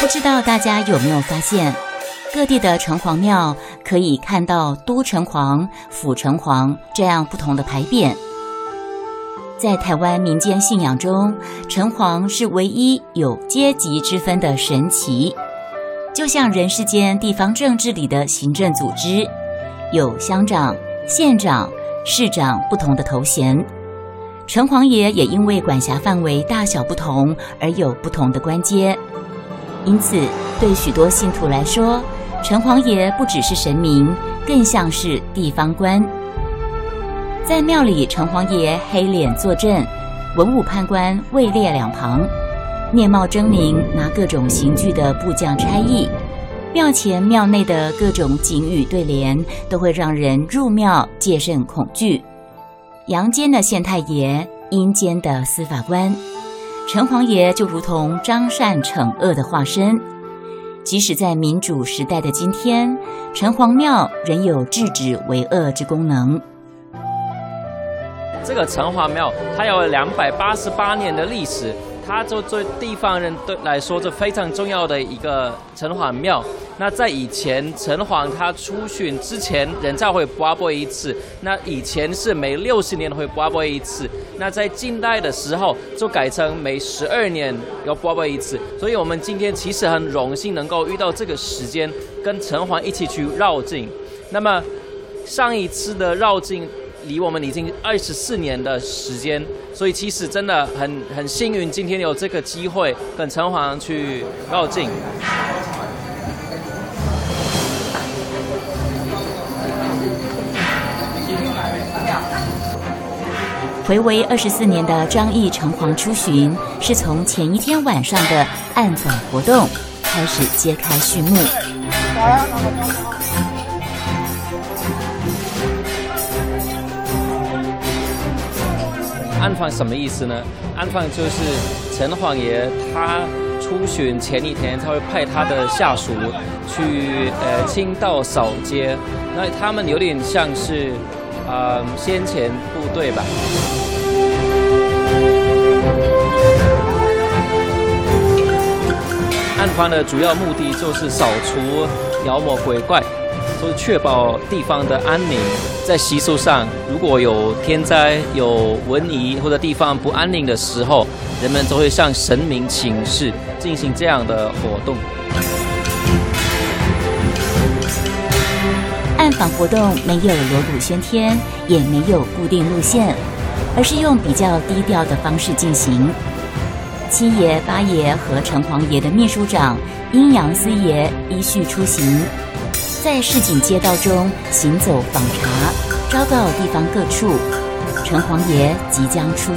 不知道大家有没有发现，各地的城隍庙可以看到都城隍、府城隍这样不同的牌匾。在台湾民间信仰中，城隍是唯一有阶级之分的神祇，就像人世间地方政治里的行政组织，有乡长、县长、市长不同的头衔。城隍爷也因为管辖范围大小不同而有不同的官阶，因此对许多信徒来说，城隍爷不只是神明，更像是地方官。在庙里，城隍爷黑脸坐镇，文武判官位列两旁，面貌狰狞，拿各种刑具的部将差役。庙前庙内的各种警语对联都会让人入庙戒慎恐惧。阳间的县太爷，阴间的司法官，城隍爷就如同彰善惩恶的化身。即使在民主时代的今天，城隍庙仍有制止为恶之功能。 这个城隍庙它有288年的历史，它就对地方人来说这非常重要的一个城隍庙。那在以前城隍他出巡之前，人家会刮拨一次，那以前是每60年会刮拨一次，那在近代的时候就改成每12年要刮拨一次。所以我们今天其实很荣幸能够遇到这个时间，跟城隍一起去绕境。那么上一次的绕境离我们已经24年的时间，所以其实真的很幸运，今天有这个机会跟城隍去绕境。 睽违24年的张义城隍出巡，是从前一天晚上的暗访活动开始揭开序幕。 暗访什么意思呢？暗访就是城隍爷他出巡前一天，他会派他的下属去清道扫街，那他们有点像是先遣部队吧。暗访的主要目的就是扫除妖魔鬼怪，就是确保地方的安宁。在习俗上，如果有天灾、有瘟疫或者地方不安宁的时候，人们都会向神明请示，进行这样的活动。 暗访活动没有锣鼓喧天，也没有固定路线，而是用比较低调的方式进行。七爷、八爷和城隍爷的秘书长阴阳司爷依序出行，在市井街道中行走访查，昭告地方各处，城隍爷即将出